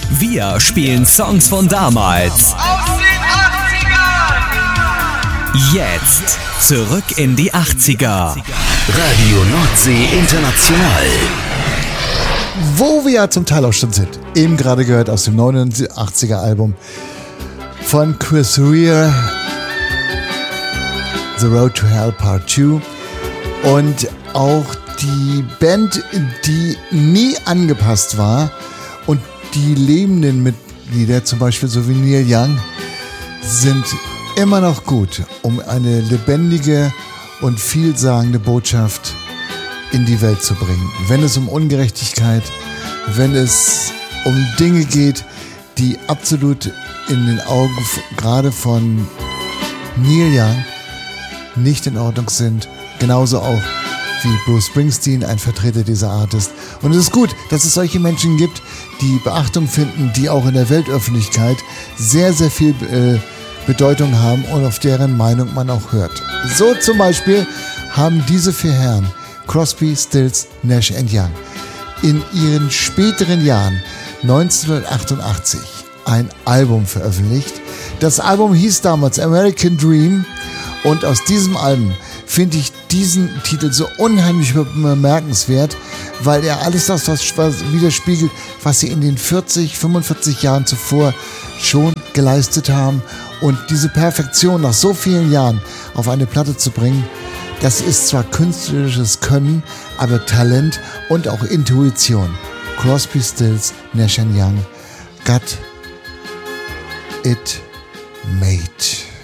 Wir spielen Songs von damals. Aus den 80ern! Jetzt zurück in die 80er. Radio Nordsee International. Wo wir ja zum Teil auch schon sind. Eben gerade gehört aus dem 89er Album von Chris Rea, The Road to Hell Part 2. Und auch die Band, die nie angepasst war und die lebenden Mitglieder, zum Beispiel so wie Neil Young, sind immer noch gut, um eine lebendige und vielsagende Botschaft in die Welt zu bringen. Wenn es um Ungerechtigkeit, wenn es um Dinge geht, die absolut in den Augen gerade von Neil Young nicht in Ordnung sind, genauso auch wie Bruce Springsteen, ein Vertreter dieser Art ist. Und es ist gut, dass es solche Menschen gibt, die Beachtung finden, die auch in der Weltöffentlichkeit sehr, sehr viel Bedeutung haben und auf deren Meinung man auch hört. So zum Beispiel haben diese vier Herren, Crosby, Stills, Nash & Young, in ihren späteren Jahren, 1988, ein Album veröffentlicht. Das Album hieß damals American Dream und aus diesem Album finde ich diesen Titel so unheimlich bemerkenswert, weil er alles das widerspiegelt, was sie in den 40, 45 Jahren zuvor schon geleistet haben. Und diese Perfektion nach so vielen Jahren auf eine Platte zu bringen, das ist zwar künstlerisches Können, aber Talent und auch Intuition. Crosby, Stills, Nash & Young, Got It Made.